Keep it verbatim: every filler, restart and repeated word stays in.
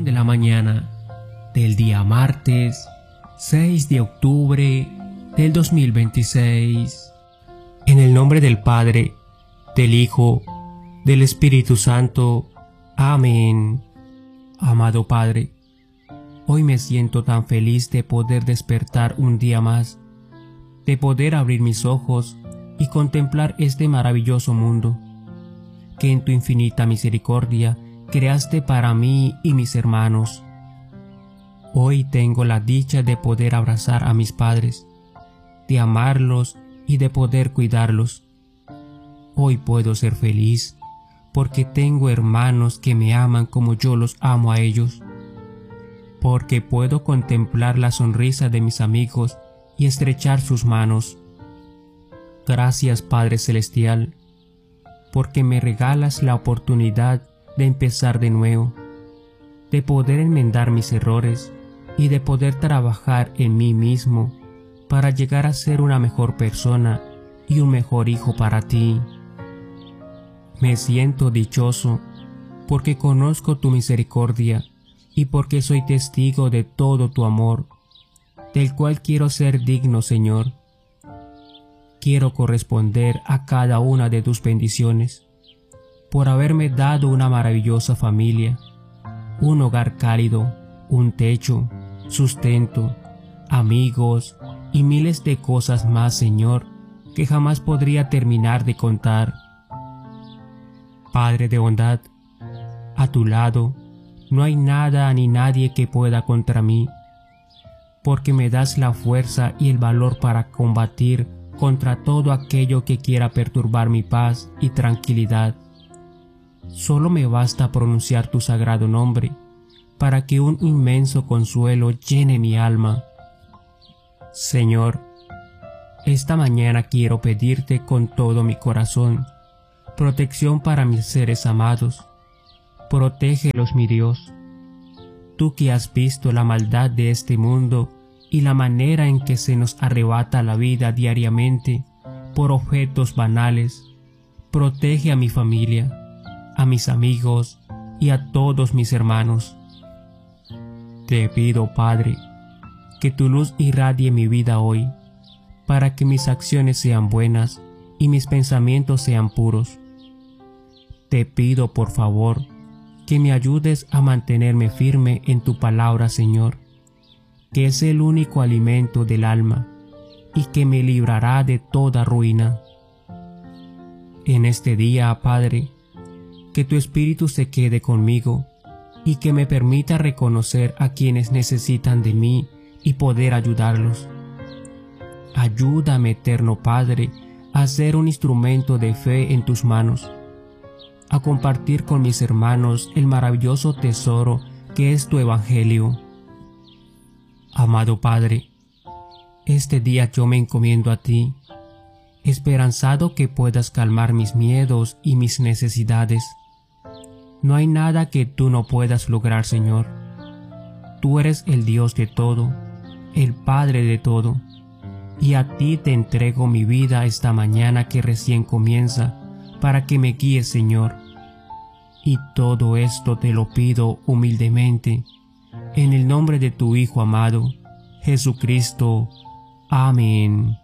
Oración de la mañana del día martes seis de octubre del dos mil veintiséis. En el nombre del Padre, del Hijo, del Espíritu Santo. Amén. Amado Padre, hoy me siento tan feliz de poder despertar un día más, de poder abrir mis ojos y contemplar este maravilloso mundo que en tu infinita misericordia creaste para mí y mis hermanos. Hoy tengo la dicha de poder abrazar a mis padres, de amarlos y de poder cuidarlos. Hoy puedo ser feliz porque tengo hermanos que me aman como yo los amo a ellos, porque puedo contemplar la sonrisa de mis amigos y estrechar sus manos. Gracias, Padre Celestial, porque me regalas la oportunidad de empezar de nuevo, de poder enmendar mis errores y de poder trabajar en mí mismo para llegar a ser una mejor persona y un mejor hijo para ti. Me siento dichoso porque conozco tu misericordia y porque soy testigo de todo tu amor, del cual quiero ser digno, Señor. Quiero corresponder a cada una de tus bendiciones, por haberme dado una maravillosa familia, un hogar cálido, un techo, sustento, amigos y miles de cosas más, Señor, que jamás podría terminar de contar. Padre de bondad, a tu lado no hay nada ni nadie que pueda contra mí, porque me das la fuerza y el valor para combatir contra todo aquello que quiera perturbar mi paz y tranquilidad. Solo me basta pronunciar tu sagrado nombre para que un inmenso consuelo llene mi alma. Señor, esta mañana quiero pedirte con todo mi corazón protección para mis seres amados. Protégelos, mi Dios. Tú que has visto la maldad de este mundo y la manera en que se nos arrebata la vida diariamente por objetos banales, protege a mi familia, a mis amigos y a todos mis hermanos. Te pido, Padre, que tu luz irradie mi vida hoy, para que mis acciones sean buenas y mis pensamientos sean puros. Te pido, por favor, que me ayudes a mantenerme firme en tu palabra, Señor, que es el único alimento del alma y que me librará de toda ruina. En este día, Padre, que tu Espíritu se quede conmigo y que me permita reconocer a quienes necesitan de mí y poder ayudarlos. Ayúdame, eterno Padre, a ser un instrumento de fe en tus manos, a compartir con mis hermanos el maravilloso tesoro que es tu Evangelio. Amado Padre, este día yo me encomiendo a ti, esperanzado que puedas calmar mis miedos y mis necesidades. No hay nada que tú no puedas lograr, Señor. Tú eres el Dios de todo, el Padre de todo, y a ti te entrego mi vida esta mañana que recién comienza, para que me guíes, Señor. Y todo esto te lo pido humildemente, en el nombre de tu Hijo amado, Jesucristo. Amén.